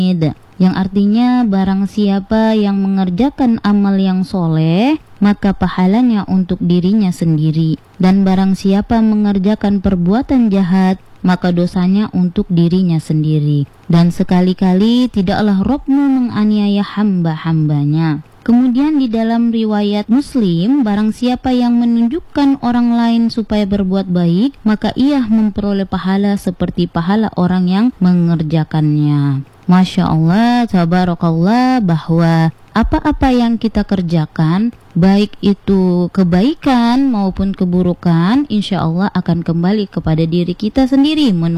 yang artinya barang siapa yang mengerjakan amal yang soleh, maka pahalanya untuk dirinya sendiri, dan barang siapa mengerjakan perbuatan jahat, maka dosanya untuk dirinya sendiri. Dan sekali-kali tidaklah Rabbmu menganiaya hamba-hambanya. Kemudian di dalam riwayat Muslim, barang siapa yang menunjukkan orang lain supaya berbuat baik, maka ia memperoleh pahala seperti pahala orang yang mengerjakannya. Masya Allah, tabarakallah, bahwa apa-apa yang kita kerjakan, baik itu kebaikan maupun keburukan, insya Allah akan kembali kepada diri kita sendiri.